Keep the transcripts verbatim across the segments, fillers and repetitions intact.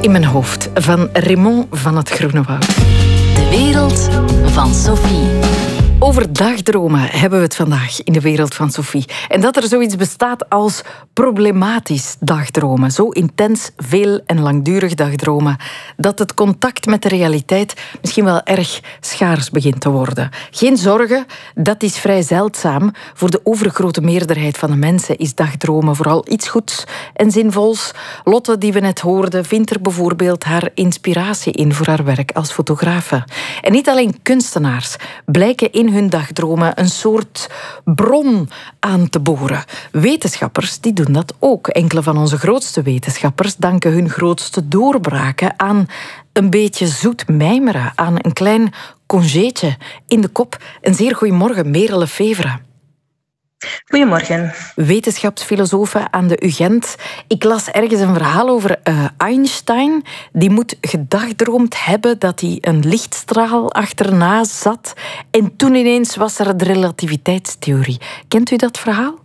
in mijn hoofd van Raymond van het Groene Woud. De wereld van Sophie. Over dagdromen hebben we het vandaag in de wereld van Sophie. En dat er zoiets bestaat als problematisch dagdromen. Zo intens, veel en langdurig dagdromen dat het contact met de realiteit misschien wel erg schaars begint te worden. Geen zorgen, dat is vrij zeldzaam. Voor de overgrote meerderheid van de mensen is dagdromen vooral iets goeds en zinvols. Lotte, die we net hoorden, vindt er bijvoorbeeld haar inspiratie in voor haar werk als fotografe. En niet alleen kunstenaars blijken in hun dagdromen een soort bron aan te boren. Wetenschappers die doen dat ook. Enkele van onze grootste wetenschappers danken hun grootste doorbraken aan een beetje zoet mijmeren, aan een klein congéetje in de kop. Een zeer goeiemorgen, Merel Lefevre. Goedemorgen. Wetenschapsfilosofe aan de U Gent. Ik las ergens een verhaal over uh, Einstein. Die moet gedagdroomd hebben dat hij een lichtstraal achterna zat. En toen ineens was er de relativiteitstheorie. Kent u dat verhaal?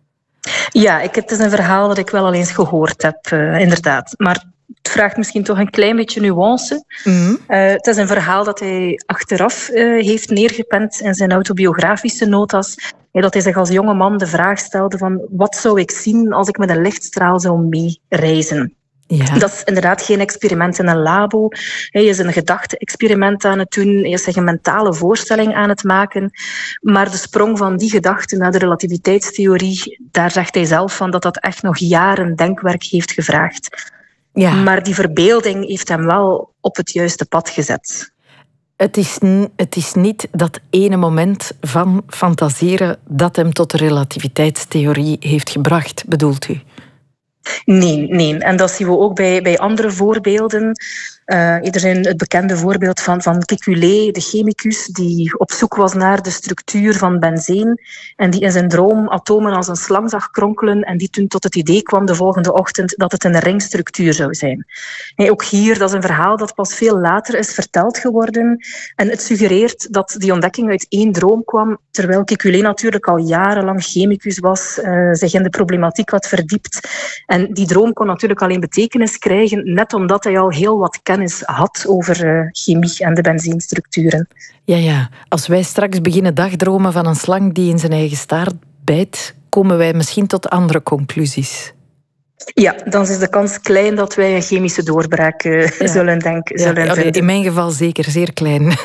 Ja, ik, het is een verhaal dat ik wel al eens gehoord heb, uh, inderdaad. Maar het vraagt misschien toch een klein beetje nuance. Mm-hmm. Uh, het is een verhaal dat hij achteraf uh, heeft neergepend in zijn autobiografische notas. Ja, dat hij zich als jonge man de vraag stelde van wat zou ik zien als ik met een lichtstraal zou meereizen. Ja. Dat is inderdaad geen experiment in een labo. Hij is een gedachte-experiment aan het doen. Hij is zich een mentale voorstelling aan het maken. Maar de sprong van die gedachte naar de relativiteitstheorie, daar zegt hij zelf van dat dat echt nog jaren denkwerk heeft gevraagd. Ja. Maar die verbeelding heeft hem wel op het juiste pad gezet. Het is, het is niet dat ene moment van fantaseren dat hem tot de relativiteitstheorie heeft gebracht, bedoelt u? Nee, nee. En dat zien we ook bij, bij andere voorbeelden. Uh, er zijn het bekende voorbeeld van, van Kekulé, de chemicus, die op zoek was naar de structuur van benzeen en die in zijn droom atomen als een slang zag kronkelen en die toen tot het idee kwam de volgende ochtend dat het een ringstructuur zou zijn. Hey, ook hier, dat is een verhaal dat pas veel later is verteld geworden en het suggereert dat die ontdekking uit één droom kwam, terwijl Kekulé natuurlijk al jarenlang chemicus was, uh, zich in de problematiek had verdiept. En die droom kon natuurlijk alleen betekenis krijgen, net omdat hij al heel wat kennis had over uh, chemie en de benzeenstructuren. Ja, ja. Als wij straks beginnen dagdromen van een slang die in zijn eigen staart bijt, komen wij misschien tot andere conclusies. Ja, dan is de kans klein dat wij een chemische doorbraak uh, ja. zullen denken. Ja, zullen vinden. In mijn geval zeker, zeer klein. uh,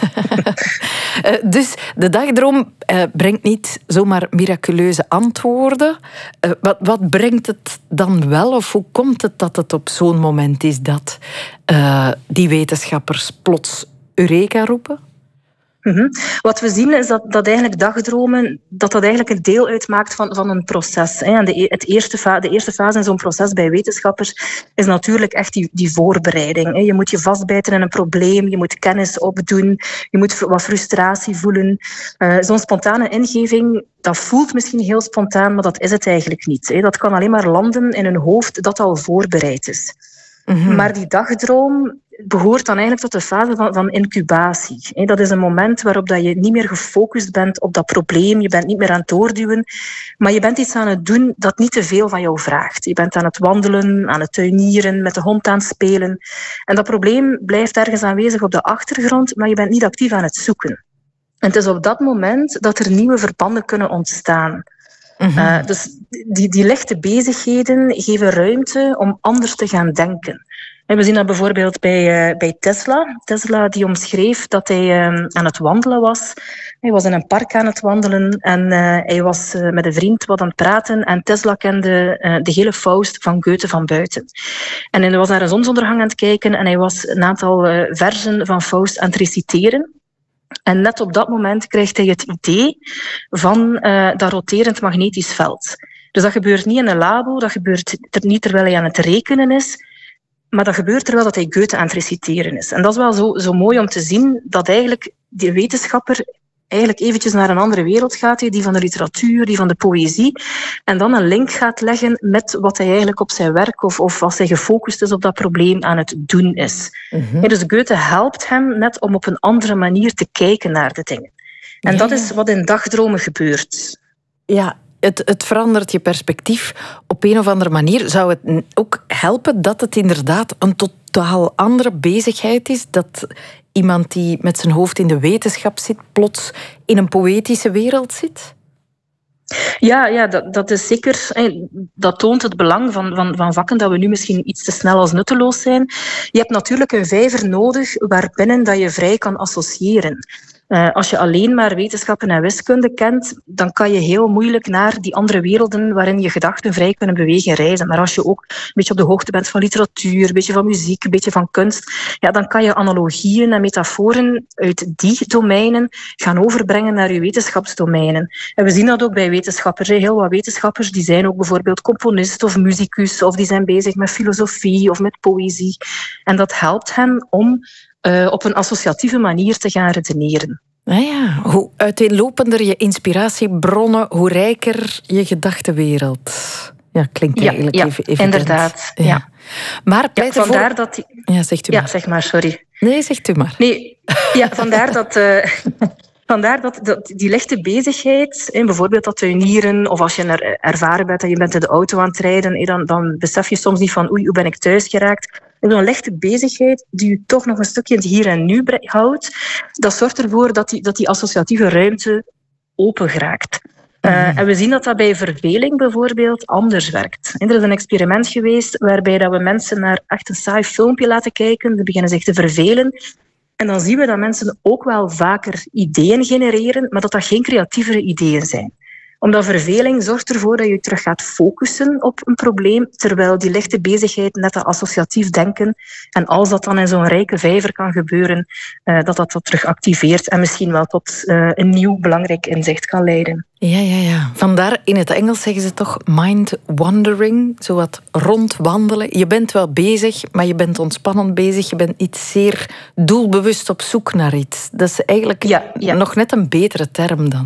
dus de dagdroom uh, brengt niet zomaar miraculeuze antwoorden. Uh, wat, wat brengt het dan wel? Of hoe komt het dat het op zo'n moment is dat uh, die wetenschappers plots Eureka roepen? Mm-hmm. Wat we zien is dat, dat eigenlijk dagdromen dat dat eigenlijk een deel uitmaakt van, van een proces. Hè. En de, het eerste fa- de eerste fase in zo'n proces bij wetenschappers is natuurlijk echt die, die voorbereiding. Hè. Je moet je vastbijten in een probleem, je moet kennis opdoen, je moet wat frustratie voelen. Uh, zo'n spontane ingeving, dat voelt misschien heel spontaan, maar dat is het eigenlijk niet. Hè. Dat kan alleen maar landen in een hoofd dat al voorbereid is. Mm-hmm. Maar die dagdroom behoort dan eigenlijk tot de fase van, van incubatie. Dat is een moment waarop dat je niet meer gefocust bent op dat probleem, je bent niet meer aan het doorduwen, maar je bent iets aan het doen dat niet te veel van jou vraagt. Je bent aan het wandelen, aan het tuinieren, met de hond aan het spelen. En dat probleem blijft ergens aanwezig op de achtergrond, maar je bent niet actief aan het zoeken. En het is op dat moment dat er nieuwe verbanden kunnen ontstaan. Mm-hmm. Uh, dus die, die lichte bezigheden geven ruimte om anders te gaan denken. En we zien dat bijvoorbeeld bij, uh, bij Tesla. Tesla die omschreef dat hij uh, aan het wandelen was. Hij was in een park aan het wandelen en uh, hij was uh, met een vriend wat aan het praten. En Tesla kende uh, de hele Faust van Goethe van buiten. En hij was naar een zonsondergang aan het kijken en hij was een aantal uh, verzen van Faust aan het reciteren. En net op dat moment krijgt hij het idee van uh, dat roterend magnetisch veld. Dus dat gebeurt niet in een labo, dat gebeurt niet terwijl hij aan het rekenen is, maar dat gebeurt terwijl dat hij Goethe aan het reciteren is. En dat is wel zo, zo mooi om te zien dat eigenlijk die wetenschapper eigenlijk eventjes naar een andere wereld gaat, die van de literatuur, die van de poëzie, en dan een link gaat leggen met wat hij eigenlijk op zijn werk of, of als hij gefocust is op dat probleem aan het doen is. Mm-hmm. Ja, dus Goethe helpt hem net om op een andere manier te kijken naar de dingen. En ja. dat is wat in dagdromen gebeurt. Ja, het, het verandert je perspectief op een of andere manier. Zou het ook helpen dat het inderdaad een totaal totaal andere bezigheid is. Dat iemand die met zijn hoofd in de wetenschap zit, plots in een poëtische wereld zit? Ja, ja dat, dat is zeker. Dat toont het belang van, van, van vakken dat we nu misschien iets te snel als nutteloos zijn. Je hebt natuurlijk een vijver nodig waarbinnen dat je vrij kan associëren. Uh, als je alleen maar wetenschappen en wiskunde kent, dan kan je heel moeilijk naar die andere werelden waarin je gedachten vrij kunnen bewegen reizen. Maar als je ook een beetje op de hoogte bent van literatuur, een beetje van muziek, een beetje van kunst, ja, dan kan je analogieën en metaforen uit die domeinen gaan overbrengen naar je wetenschapsdomeinen. En we zien dat ook bij wetenschappers. Heel wat wetenschappers die zijn ook bijvoorbeeld componist of muzikus, of die zijn bezig met filosofie of met poëzie. En dat helpt hen om Uh, op een associatieve manier te gaan redeneren. Ah ja, hoe uiteenlopender je inspiratiebronnen, hoe rijker je gedachtenwereld. Ja, klinkt ja, eigenlijk ja, even evident. Inderdaad, ja. ja. Maar pleit ja, vandaar voor... dat die... Ja, zegt u ja, maar. zeg maar, sorry. Nee, zegt u maar. Nee, ja, vandaar dat... Uh, Vandaar dat, dat die lichte bezigheid, bijvoorbeeld dat tuinieren, of als je er ervaren bent en je bent in de auto aan het rijden, dan, dan besef je soms niet van oei, hoe ben ik thuis geraakt. En zo'n lichte bezigheid die je toch nog een stukje in het hier en nu houdt, dat zorgt ervoor dat die, dat die associatieve ruimte open geraakt. Uh, en we zien dat dat bij verveling bijvoorbeeld anders werkt. Er is een experiment geweest waarbij dat we mensen naar echt een saai filmpje laten kijken, die beginnen zich te vervelen. En dan zien we dat mensen ook wel vaker ideeën genereren, maar dat dat geen creatievere ideeën zijn. Omdat verveling zorgt ervoor dat je terug gaat focussen op een probleem, terwijl die lichte bezigheid, net dat associatief denken, en als dat dan in zo'n rijke vijver kan gebeuren, uh, dat dat dat terug activeert en misschien wel tot uh, een nieuw belangrijk inzicht kan leiden. Ja, ja, ja. Vandaar in het Engels zeggen ze toch mind wandering, zowat rondwandelen. Je bent wel bezig, maar je bent ontspannend bezig. Je bent niet zeer doelbewust op zoek naar iets. Dat is eigenlijk ja, ja. nog net een betere term dan.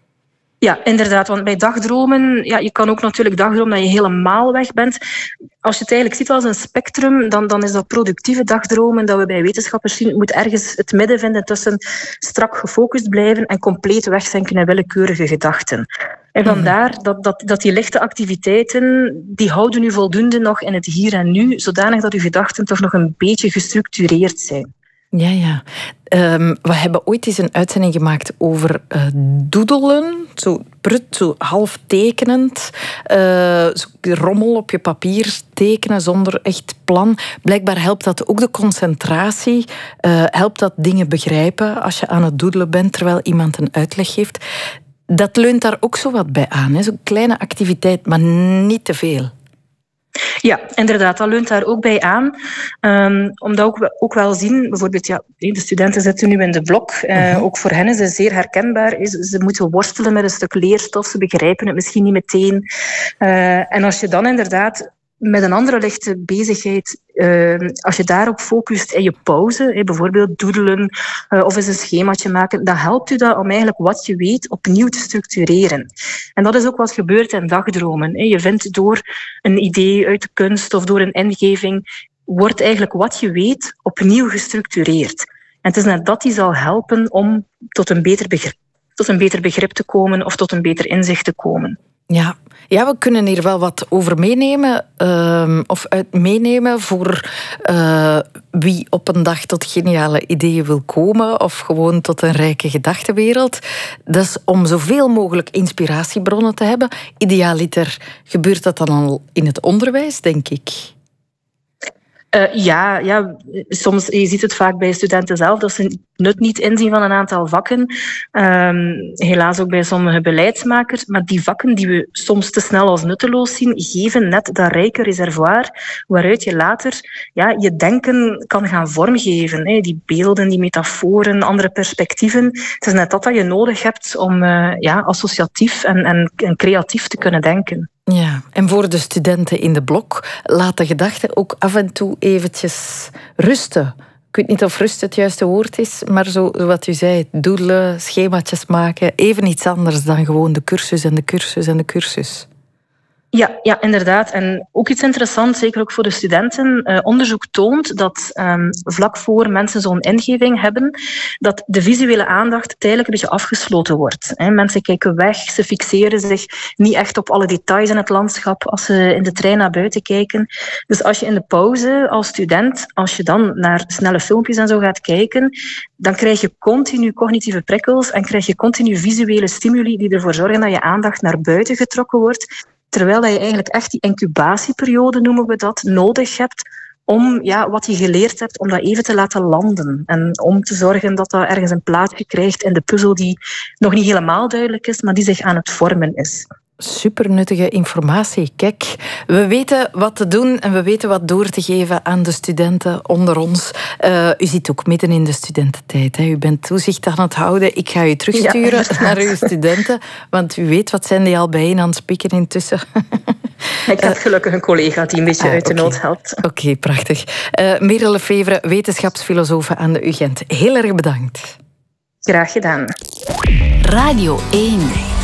Ja, inderdaad. Want bij dagdromen, ja, je kan ook natuurlijk dagdromen dat je helemaal weg bent. Als je het eigenlijk ziet als een spectrum, dan, dan is dat productieve dagdromen dat we bij wetenschappers zien, moet ergens het midden vinden tussen strak gefocust blijven en compleet wegzinken in willekeurige gedachten. En vandaar dat, dat, dat die lichte activiteiten, die houden u voldoende nog in het hier en nu, zodanig dat uw gedachten toch nog een beetje gestructureerd zijn. Ja, ja. Um, we hebben ooit eens een uitzending gemaakt over uh, doedelen. Zo prut, zo half tekenend. Uh, zo rommel op je papier tekenen zonder echt plan. Blijkbaar helpt dat ook de concentratie. Uh, helpt dat dingen begrijpen als je aan het doedelen bent terwijl iemand een uitleg geeft. Dat leunt daar ook zo wat bij aan. Zo'n kleine activiteit, maar niet te veel. Ja, inderdaad, dat leunt daar ook bij aan. Um, omdat ook we ook wel zien, bijvoorbeeld, ja, de studenten zitten nu in de blok. Uh, uh-huh. Ook voor hen is het zeer herkenbaar. Ze moeten worstelen met een stuk leerstof, ze begrijpen het misschien niet meteen. Uh, en als je dan inderdaad met een andere lichte bezigheid, uh, als je daarop focust in je pauze, eh, bijvoorbeeld doedelen uh, of eens een schemaatje maken, dan helpt u dat om eigenlijk wat je weet opnieuw te structureren. En dat is ook wat gebeurt in dagdromen. Eh. Je vindt door een idee uit de kunst of door een ingeving, wordt eigenlijk wat je weet opnieuw gestructureerd. En het is net dat die zal helpen om tot een beter begrip, tot een beter begrip te komen of tot een beter inzicht te komen. Ja. Ja, we kunnen hier wel wat over meenemen, uh, of uit meenemen voor uh, wie op een dag tot geniale ideeën wil komen, of gewoon tot een rijke gedachtenwereld. Dat is om zoveel mogelijk inspiratiebronnen te hebben. Idealiter gebeurt dat dan al in het onderwijs, denk ik. Uh, ja, ja, soms, je ziet het vaak bij studenten zelf, dat ze nut niet inzien van een aantal vakken. Um, helaas ook bij sommige beleidsmakers. Maar die vakken die we soms te snel als nutteloos zien, geven net dat rijke reservoir waaruit je later ja, je denken kan gaan vormgeven. Hè. Die beelden, die metaforen, andere perspectieven. Het is net dat dat je nodig hebt om uh, ja, associatief en, en, en creatief te kunnen denken. Ja, en voor de studenten in de blok, laat de gedachten ook af en toe eventjes rusten. Ik weet niet of rust het juiste woord is, maar zo wat u zei, doedelen, schemaatjes maken, even iets anders dan gewoon de cursus en de cursus en de cursus. Ja, ja, inderdaad. En ook iets interessants, zeker ook voor de studenten. Uh, onderzoek toont dat um, vlak voor mensen zo'n ingeving hebben, dat de visuele aandacht tijdelijk een beetje afgesloten wordt. Hè. Mensen kijken weg, ze fixeren zich niet echt op alle details in het landschap als ze in de trein naar buiten kijken. Dus als je in de pauze als student, als je dan naar snelle filmpjes en zo gaat kijken, dan krijg je continu cognitieve prikkels en krijg je continu visuele stimuli die ervoor zorgen dat je aandacht naar buiten getrokken wordt. Terwijl dat je eigenlijk echt die incubatieperiode, noemen we dat, nodig hebt om ja, wat je geleerd hebt, om dat even te laten landen. En om te zorgen dat dat ergens een plaatsje krijgt in de puzzel die nog niet helemaal duidelijk is, maar die zich aan het vormen is. Supernuttige informatie. Kijk, we weten wat te doen en we weten wat door te geven aan de studenten onder ons. Uh, u zit ook midden in de studententijd. Hè. U bent toezicht aan het houden. Ik ga u terugsturen ja, naar uw studenten, want u weet wat zijn die al bijeen aan het spieken intussen. Ik heb gelukkig een collega die een beetje ah, uit de okay. nood helpt. Oké, okay, prachtig. Uh, Merel Lefevre, wetenschapsfilosofe aan de U Gent. Heel erg bedankt. Graag gedaan. Radio één.